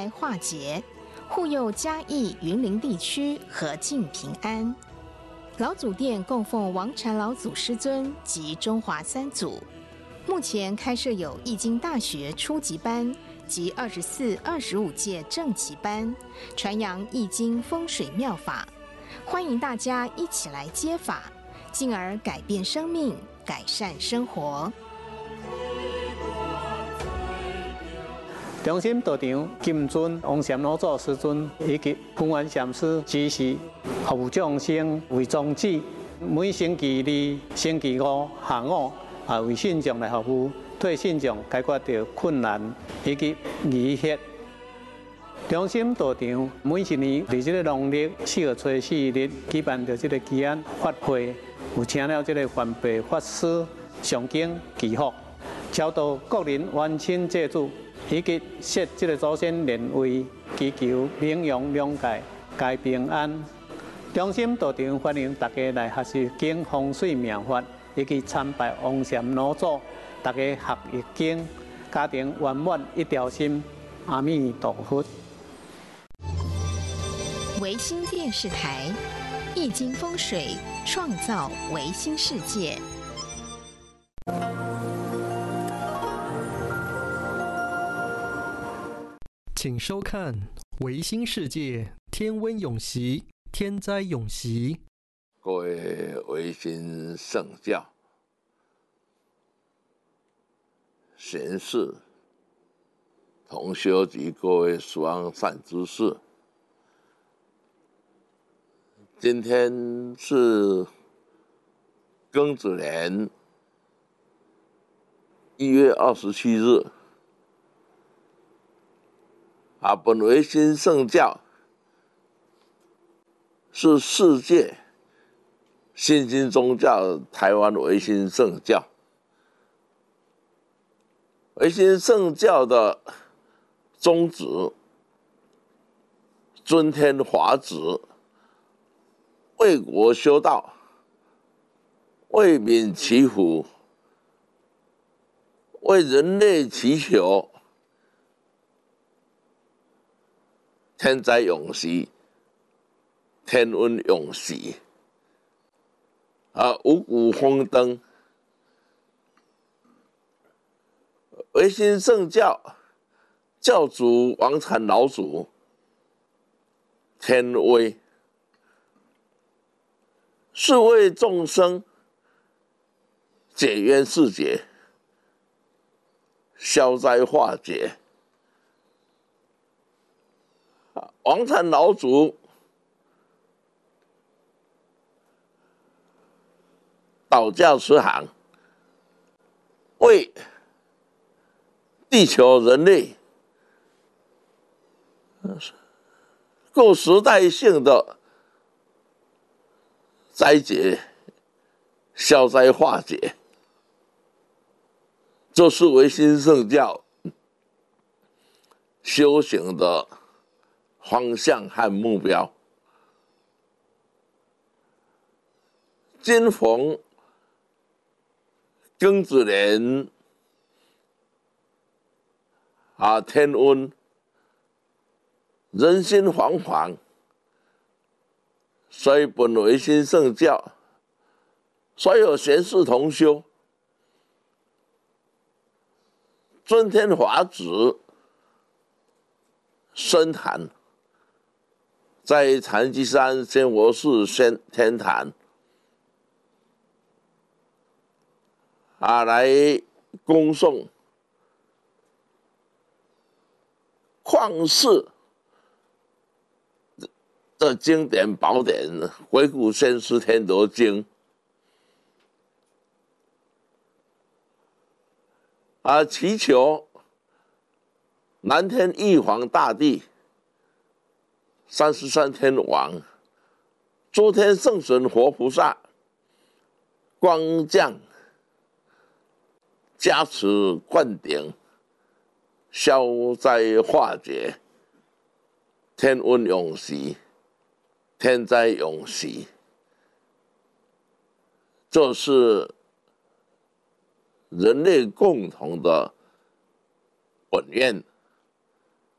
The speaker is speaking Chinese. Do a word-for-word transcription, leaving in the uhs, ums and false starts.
化解，护佑嘉义、云林地区和境平安。老祖殿供奉王禅老祖师尊及中华三祖，目前开设有易经大学初级班及二十四、二十五届正级班，传扬易经风水妙法，欢迎大家一起来接法，进而改变生命，改善生活。 中心道场金尊王禅老祖师尊以及普元禅师指示，服务众生为宗旨。每星期二、星期五下午啊，为信众来服务，替信众解决掉困难以及疑惑。中心道场每一年伫这个农历四月初四日举办着这个祈安法会，有请了这个环备法师上经祈福，超度国人冤亲债主。以及设这个祖先灵位，祈求名扬两界，皆平安。中心道场欢迎大家来学习经风水妙法，以及参拜王禅老祖，大家学易经，家庭圆满一条心。阿弥陀佛。 维新电视台，易经风水，创造维新世界。 请收看《维新世界天温永习天灾永习》。 各位维新圣教贤士、同修及各位十方善知识，今天是庚子年一月二十七日。啊，本维新圣教是世界新兴宗教台湾维新圣教。维新圣教的宗旨，尊天华旨，为国修道，为民祈福，为人类祈求天灾永息，天温永息，啊，五谷丰登。维新圣教教主王禅老祖天威，是为众生解冤释结，消灾化解。王禅老祖导教慈航，为地球人类各时代性的灾劫消灾化解，这是维新圣教修行的方向和目标。今逢庚子年啊，天温，人心惶惶，所以本维新圣教所有贤士同修尊天华旨深坛，在禅机山仙佛寺仙天坛啊，来恭送旷世的经典宝典《回顾先师天德经》啊，祈求南天玉皇大帝、三十三天王、诸天圣神活菩萨光降加持灌顶，消灾化解，天温永息，天灾永息。这是人类共同的本愿。